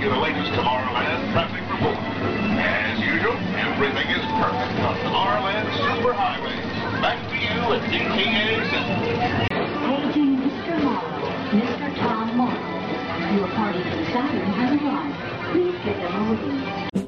you the latest Tomorrowland traffic report. As usual, everything is perfect on Tomorrowland Superhighway. Back to you at DTA Center. Paging Mr. Morrow, Mr. Tom Morrow. Your party to Saturn has arrived. Please get them a room.